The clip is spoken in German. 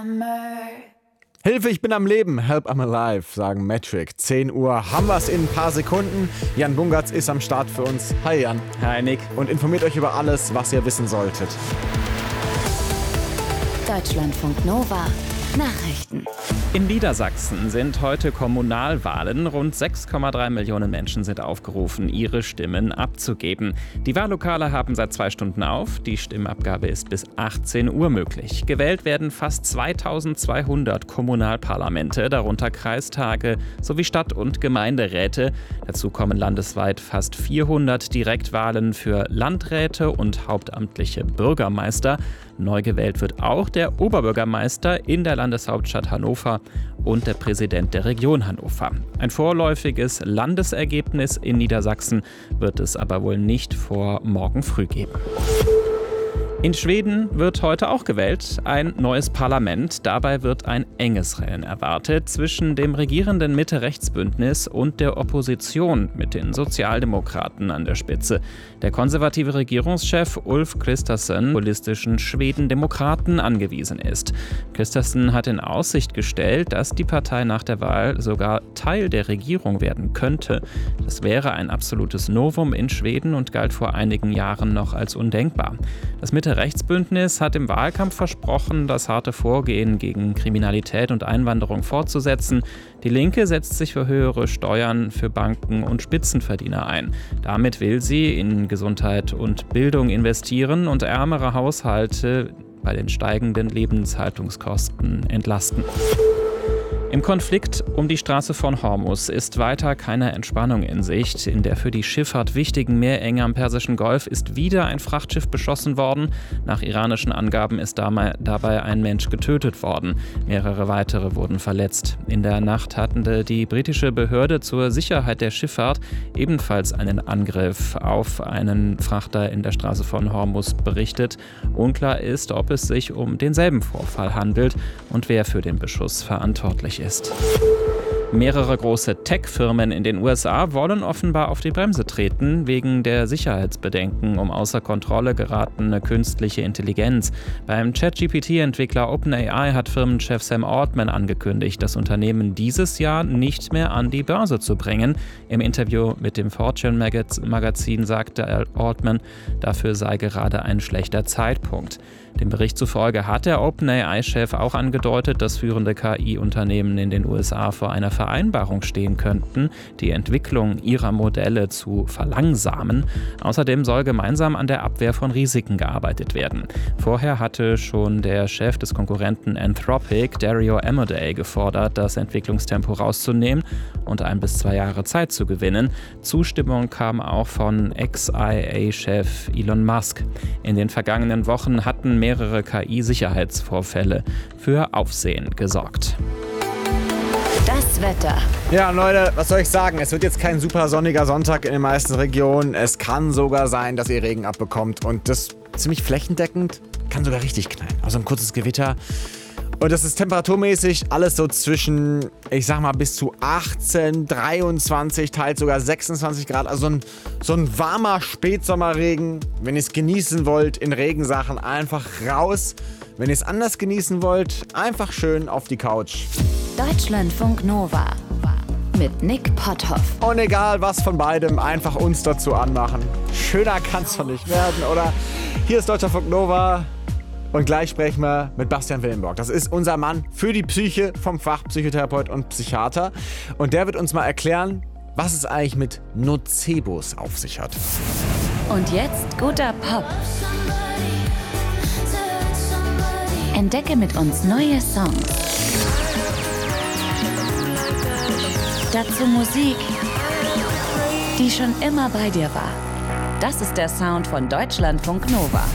Hilfe, ich bin am Leben. Help, I'm alive, sagen Metric. 10 Uhr haben wir es in ein paar Sekunden. Jan Bungartz ist am Start für uns. Hi Jan. Hi Nick. Und informiert euch über alles, was ihr wissen solltet. Deutschlandfunk Nova. Nachrichten. In Niedersachsen sind heute Kommunalwahlen. Rund 6,3 Millionen Menschen sind aufgerufen, ihre Stimmen abzugeben. Die Wahllokale haben seit 2 Stunden auf. Die Stimmabgabe ist bis 18 Uhr möglich. Gewählt werden fast 2200 Kommunalparlamente, darunter Kreistage sowie Stadt- und Gemeinderäte. Dazu kommen landesweit fast 400 Direktwahlen für Landräte und hauptamtliche Bürgermeister. Neu gewählt wird auch der Oberbürgermeister in der Landeshauptstadt Hannover und der Präsident der Region Hannover. Ein vorläufiges Landesergebnis in Niedersachsen wird es aber wohl nicht vor morgen früh geben. In Schweden wird heute auch gewählt, ein neues Parlament. Dabei wird ein enges Rennen erwartet zwischen dem regierenden Mitte-Rechts-Bündnis und der Opposition mit den Sozialdemokraten an der Spitze. Der konservative Regierungschef Ulf Kristersson populistischen Schweden-Demokraten angewiesen ist. Kristersson hat in Aussicht gestellt, dass die Partei nach der Wahl sogar Teil der Regierung werden könnte. Das wäre ein absolutes Novum in Schweden und galt vor einigen Jahren noch als undenkbar. Das Mitte-Rechts-Bündnis hat im Wahlkampf versprochen, das harte Vorgehen gegen Kriminalität und Einwanderung fortzusetzen. Die Linke setzt sich für höhere Steuern für Banken und Spitzenverdiener ein. Damit will sie in Gesundheit und Bildung investieren und ärmere Haushalte bei den steigenden Lebenshaltungskosten entlasten. Im Konflikt um die Straße von Hormuz ist weiter keine Entspannung in Sicht. In der für die Schifffahrt wichtigen Meerenge am Persischen Golf ist wieder ein Frachtschiff beschossen worden. Nach iranischen Angaben ist dabei ein Mensch getötet worden. Mehrere weitere wurden verletzt. In der Nacht hatten die britische Behörde zur Sicherheit der Schifffahrt ebenfalls einen Angriff auf einen Frachter in der Straße von Hormuz berichtet. Unklar ist, ob es sich um denselben Vorfall handelt und wer für den Beschuss verantwortlich ist. Mehrere große Tech-Firmen in den USA wollen offenbar auf die Bremse treten, wegen der Sicherheitsbedenken um außer Kontrolle geratene künstliche Intelligenz. Beim ChatGPT-Entwickler OpenAI hat Firmenchef Sam Altman angekündigt, das Unternehmen dieses Jahr nicht mehr an die Börse zu bringen. Im Interview mit dem Fortune-Magazin sagte Altman, dafür sei gerade ein schlechter Zeitpunkt. Dem Bericht zufolge hat der OpenAI-Chef auch angedeutet, dass führende KI-Unternehmen in den USA vor einer Vereinbarung stehen könnten, die Entwicklung ihrer Modelle zu verlangsamen. Außerdem soll gemeinsam an der Abwehr von Risiken gearbeitet werden. Vorher hatte schon der Chef des Konkurrenten Anthropic, Dario Amodei, gefordert, das Entwicklungstempo rauszunehmen und 1 bis 2 Jahre Zeit zu gewinnen. Zustimmung kam auch von Ex-IA-Chef Elon Musk. In den vergangenen Wochen hatten mehrere KI-Sicherheitsvorfälle für Aufsehen gesorgt. Das Wetter. Ja, Leute, was soll ich sagen? Es wird jetzt kein super sonniger Sonntag in den meisten Regionen. Es kann sogar sein, dass ihr Regen abbekommt. Und das ziemlich flächendeckend, kann sogar richtig knallen. Also ein kurzes Gewitter. Und das ist temperaturmäßig alles so zwischen, ich sag mal, bis zu 18, 23, teils sogar 26 Grad. Also so ein warmer Spätsommerregen. Wenn ihr es genießen wollt, in Regensachen einfach raus. Wenn ihr es anders genießen wollt, einfach schön auf die Couch. Deutschlandfunk Nova. Mit Nick Potthoff. Und egal was von beidem, einfach uns dazu anmachen. Schöner kann's doch nicht werden, oder? Hier ist Deutschlandfunk Nova. Und gleich sprechen wir mit Bastian Willenborg. Das ist unser Mann für die Psyche vom Fach Psychotherapeut und Psychiater. Und der wird uns mal erklären, was es eigentlich mit Nocebos auf sich hat. Und jetzt guter Pop. Entdecke mit uns neue Songs. Dazu Musik, die schon immer bei dir war. Das ist der Sound von Deutschlandfunk Nova.